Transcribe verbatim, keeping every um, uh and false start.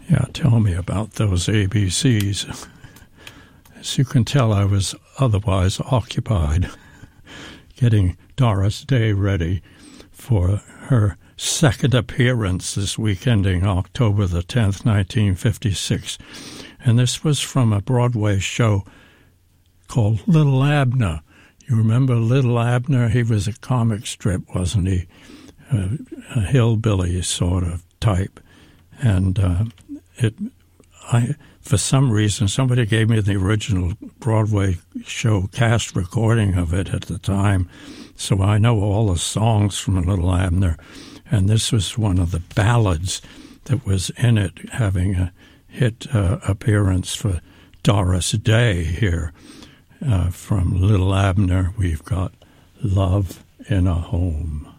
Yeah, tell me about those A B Cs. As you can tell, I was otherwise occupied getting Doris Day ready for her second appearance this week, ending October the tenth, nineteen fifty-six. And this was from a Broadway show called Little Abner. You remember Little Abner? He was a comic strip, wasn't he? Uh, a hillbilly sort of type. And uh, it, I, for some reason, somebody gave me the original Broadway show cast recording of it at the time, so I know all the songs from Little Abner. And this was one of the ballads that was in it, having a hit uh, appearance for Doris Day here. Uh, from Little Abner, we've got Love in a Home.